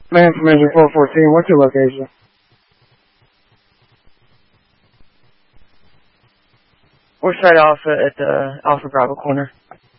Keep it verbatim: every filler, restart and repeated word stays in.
Man information four fourteen, what's your location? We're straight off at the Alpha Bravo corner.